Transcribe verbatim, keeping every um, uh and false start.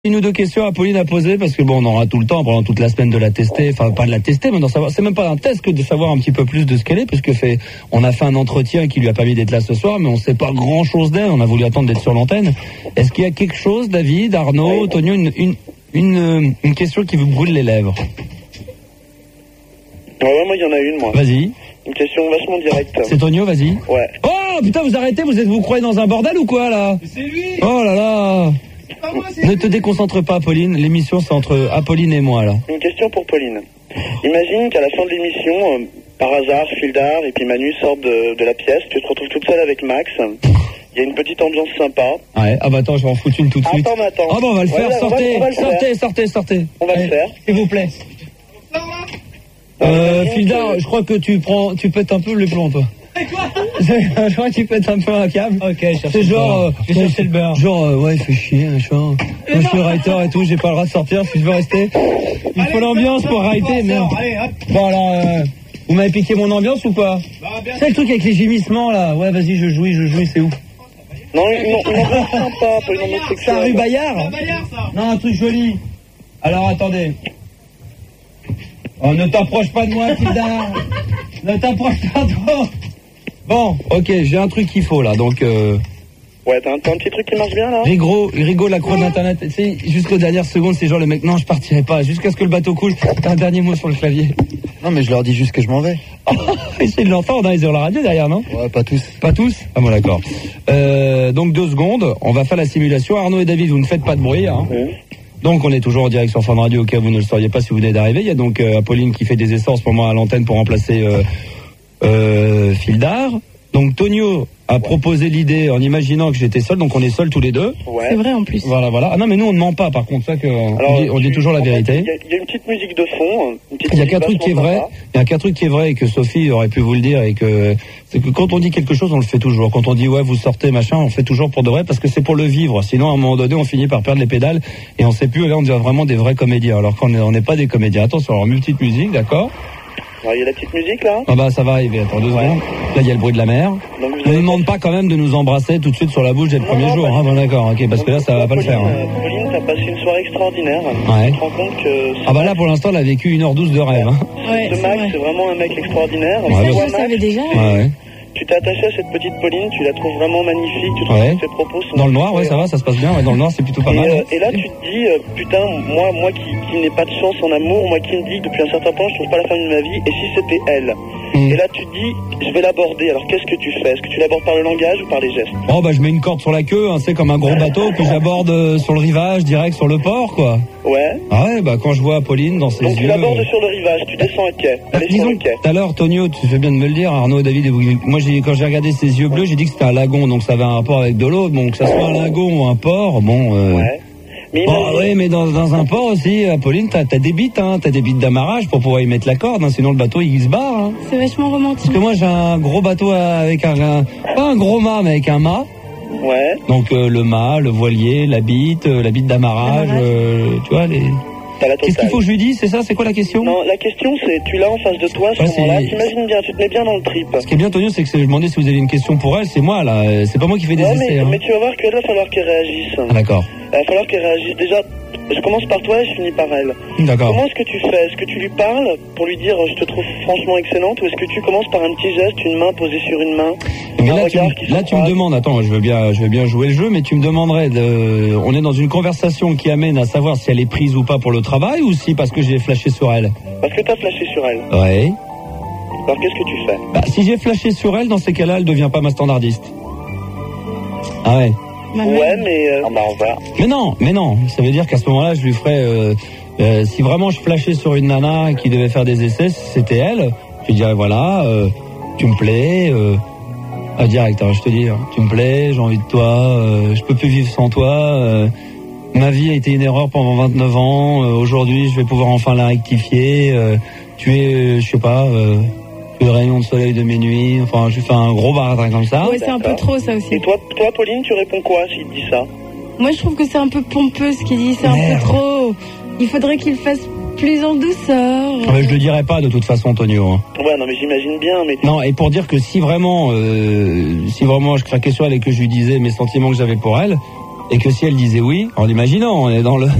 Une ou deux questions à Pauline à poser parce que bon, on aura tout le temps pendant toute la semaine de la tester, enfin pas de la tester, mais d'en savoir. C'est même pas un test que de savoir un petit peu plus de ce qu'elle est, puisque fait, on a fait un entretien qui lui a permis d'être là ce soir, mais on sait pas grand chose d'elle. On a voulu attendre d'être sur l'antenne. Est-ce qu'il y a quelque chose, David, Arnaud, Tonio, une une une, une question qui vous brûle les lèvres? Ouais, moi il y en a une, moi. Vas-y. Une question vachement directe. C'est Tonio, vas-y. Ouais. Oh putain, vous arrêtez, vous êtes, vous croyez dans un bordel ou quoi là? C'est lui. Oh là là. Moi, Ne te déconcentre pas, Pauline. L'émission, c'est entre Apolline et moi, là. Une question pour Pauline. Imagine qu'à la fin de l'émission, euh, par hasard, Fildar et puis Manu sortent de, de la pièce. Tu te retrouves toute seule avec Max. Il y a une petite ambiance sympa. Ouais. Ah bah attends, je vais en foutre une tout de suite. Attends, mais attends. Ah bah on va le faire. Ouais, on va- sortez, on va le faire. sortez, sortez, sortez. On va le Allez, faire. s'il vous plaît. Euh, Fildar, je crois que tu prends, tu pètes un peu le plomb, toi. Je crois que tu pètes un peu un câble. Ok, C'est genre, euh, J'ai cherché le beurre. genre, euh, ouais, il fait chier, machin. Moi, je suis writer et tout, j'ai pas le droit de sortir, si je veux rester. Il faut l'ambiance pour writer, merde. Allez, hop. Bon, alors, euh, vous m'avez piqué mon ambiance ou pas? Bah, bien. C'est le truc avec les gémissements, là. Ouais, vas-y, je jouis, je jouis, c'est où? Non, une, une ambiance sympa, pas une ambiance C'est la rue sexuelle. Bayard? Bayard, ça. Non, un truc joli. Alors, attendez. Oh, ne t'approche pas de moi, Fildar. Ne t'approche pas trop. Bon, ok, j'ai un truc qu'il faut, là, donc... Euh... Ouais, t'as un, t'as un petit truc qui marche bien, là? Rigo, Rigo, la croix d'internet. Tu sais, jusqu'aux dernières secondes, c'est genre le mec, non, je partirai pas, jusqu'à ce que le bateau coule. T'as un dernier mot sur le clavier. Non, mais je leur dis juste que je m'en vais. Essayez de l'entendre, hein, ils ont la radio derrière, non? Ouais, pas tous. Pas tous? Ah bon, d'accord. Euh, donc deux secondes, on va faire la simulation. Arnaud et David, vous ne faites pas de bruit, hein. Mmh. Donc on est toujours en direct sur Fun Radio, au cas où vous ne le sauriez pas si vous venez d'arriver. Il y a donc euh, Apolline qui fait des essais en ce moment à l'antenne pour remplacer euh, euh, Fildar. Donc Tonio a proposé l'idée en imaginant que j'étais seul, donc on est seuls tous les deux. Ouais. C'est vrai en plus. Voilà, voilà. Ah non, mais nous on ne ment pas, par contre, ça que on Alors, dit, on dit tu- toujours la en fait, vérité. Il y, a- il y a une petite musique de fond. Une petite Il y a musique qu'un truc qui est vachement vrai, sympa. il y a qu'un truc qui est vrai et que Sophie aurait pu vous le dire et que c'est que quand on dit quelque chose, on le fait toujours. Quand on dit ouais, vous sortez machin, on fait toujours pour de vrai parce que c'est pour le vivre. Sinon, à un moment donné, on finit par perdre les pédales et on sait plus. Là, on devient vraiment des vrais comédiens. Alors qu'on n'est on n'est pas des comédiens. Attention, alors une petite musique, d'accord? Alors, il y a la petite musique, là. Ah bah ça va arriver. Attends deux secondes. Là, il y a le bruit de la mer. Donc, vous On ne avez- demande pas quand même de nous embrasser tout de suite sur la bouche dès le Non, premier non, jour. pas Hein, du bon, tout. d'accord, ok, parce que là, ça va pas le Pauline, faire. Hein. euh, Pauline, t'as passé une soirée extraordinaire. Ouais. Tu te rends compte que Ah bah là, pour l'instant, elle a vécu une heure douze de rêve. Hein. Ouais, ce c'est Max, vrai. c'est vraiment un mec extraordinaire. Ouais, Ça, bah, Toi, je le Max, savais déjà. Ouais, ouais. tu t'es attaché à cette petite Pauline, tu la trouves vraiment magnifique, tu trouves Ouais. que ses propos sont... Dans le noir, ouais, ça va, ça se passe bien. Ouais, dans le noir, c'est plutôt pas Et, mal. euh, hein. et là, tu te dis, euh, putain, moi, moi qui, qui n'ai pas de chance en amour, moi qui me dis que depuis un certain temps, je trouve pas la femme de ma vie, et si c'était elle? Mm. Et là, tu te dis, je vais l'aborder. Alors, qu'est-ce que tu fais? Est-ce que tu l'abordes par le langage ou par les gestes? Oh bah je mets une corde sur la queue, hein, c'est comme un gros bateau, puis j'aborde euh, sur le rivage, direct sur le port, quoi. Ouais. Ah ouais, bah quand je vois Pauline dans ses Donc, tu yeux... l'abordes euh, sur le rivage, tu descends un quai. bah, Elle est sur disons, le quai. tout à l'heure, Tonio, tu fais bien de me le dire, Arnaud et David, et vous- moi j'ai, quand j'ai regardé ses yeux bleus, j'ai dit que c'était un lagon, donc ça avait un rapport avec de l'eau, bon que ça soit un lagon ou un port, bon... Euh... Ouais. Mais Bon, imagine- oui, mais dans, dans un port aussi, euh, Pauline, t'as, t'as des bites, hein, t'as des bites d'amarrage pour pouvoir y mettre la corde, hein, sinon le bateau il se barre. Hein. C'est vachement romantique. Parce que moi j'ai un gros bateau avec un, un- pas un gros mât, mais avec un mât. Ouais. Donc euh, le mât, le voilier, la bite, euh, la bite d'amarrage, D'amarrage. euh, tu vois les. T'as la Qu'est-ce qu'il totale. faut que je lui dise? C'est ça? C'est quoi la question? Non, la question, c'est, tu l'as en face de toi, à ce Ouais, moment-là, c'est- t'imagines bien, tu te mets bien dans le trip. Ce qui est bien, Tonio, c'est que c'est- je demandais si vous avez une question pour elle. C'est moi là. euh, C'est pas moi qui fais des Ouais, essais. mais, Hein. mais tu vas voir qu'elle va falloir qu'elle réagisse. Ah, d'accord. Il va falloir qu'elle réagisse. Déjà, je commence par toi et je finis par elle. D'accord. Comment est-ce que tu fais? Est-ce que tu lui parles pour lui dire je te trouve franchement excellente, ou est-ce que tu commences par un petit geste, une main posée sur une main, Mais un là, tu, regard me- qui se là, tu me croise? demandes. Attends, je veux bien, je veux bien jouer le jeu, mais tu me demanderais de. On est dans une conversation qui amène à savoir si elle est prise ou pas pour le travail, ou si parce que j'ai flashé sur elle. Parce que t'as flashé sur elle. Ouais. Alors qu'est-ce que tu fais? Bah, si j'ai flashé sur elle, dans ces cas-là, elle devient pas ma standardiste. Ah ouais. Ma mère. Ouais, mais euh, bah on va. Mais non, mais non. Ça veut dire qu'à ce moment-là, je lui ferais. Euh, euh, si vraiment je flashais sur une nana qui devait faire des essais, si c'était elle, je lui dirais voilà, euh, tu me plais. Euh, ah, direct, hein, je te dis, hein, tu me plais, j'ai envie de toi, euh, je peux plus vivre sans toi. Euh, ma vie a été une erreur pendant vingt-neuf ans. Euh, aujourd'hui, je vais pouvoir enfin la rectifier. Euh, tu es, euh, je sais pas. Euh, le rayon de soleil de mes nuits. Enfin, je fais un gros baratin comme ça. Ouais, c'est un peu trop ça aussi. Et toi, toi, Pauline, tu réponds quoi s'il te dit ça? Moi, je trouve que c'est un peu pompeux ce qu'il dit. C'est un Merde. peu trop. Il faudrait qu'il fasse plus en douceur. Ah, mais je le dirai pas de toute façon, Tonio. Hein. Ouais, non, mais j'imagine bien, mais Non, et pour dire que si vraiment, euh, si vraiment je craquais sur elle et que je lui disais mes sentiments que j'avais pour elle, et que si elle disait oui, en imaginant, on est dans le